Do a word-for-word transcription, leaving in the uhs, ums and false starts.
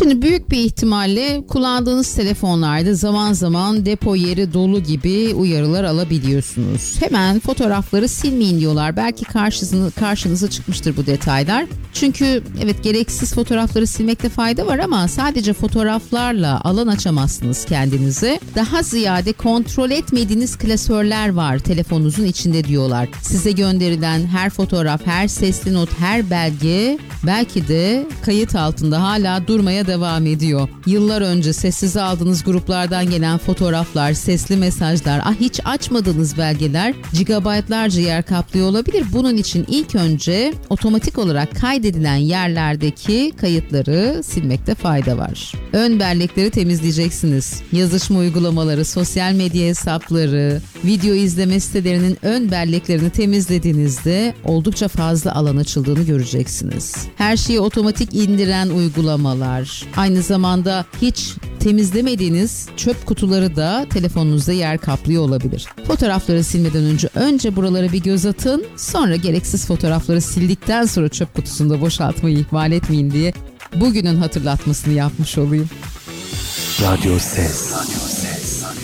Şimdi büyük bir ihtimalle kullandığınız telefonlarda zaman zaman depo yeri dolu gibi uyarılar alabiliyorsunuz. Hemen fotoğrafları silmeyin diyorlar. Belki karşınıza, karşınıza çıkmıştır bu detaylar. Çünkü evet, gereksiz fotoğrafları silmekte fayda var ama sadece fotoğraflarla alan açamazsınız kendinize. Daha ziyade kontrol etmediğiniz klasörler var telefonunuzun içinde diyorlar. Size gönderilen her fotoğraf, her sesli not, her belge belki de kayıt altında hala durmaya devam ediyor. Yıllar önce sessize aldığınız gruplardan gelen fotoğraflar, sesli mesajlar, ah hiç açmadığınız belgeler gigabaytlarca yer kaplıyor olabilir. Bunun için ilk önce otomatik olarak kaydedilen yerlerdeki kayıtları silmekte fayda var. Ön bellekleri temizleyeceksiniz. Yazışma uygulamaları, sosyal medya hesapları, video izleme sitelerinin ön belleklerini temizlediğinizde oldukça fazla alan açıldığını göreceksiniz. Her şeyi otomatik indiren uygulamalar, aynı zamanda hiç temizlemediğiniz çöp kutuları da telefonunuzda yer kaplıyor olabilir. Fotoğrafları silmeden önce önce buralara bir göz atın, sonra gereksiz fotoğrafları sildikten sonra çöp kutusunda boşaltmayı ihmal etmeyin diye bugünün hatırlatmasını yapmış olayım. Radyo Ses.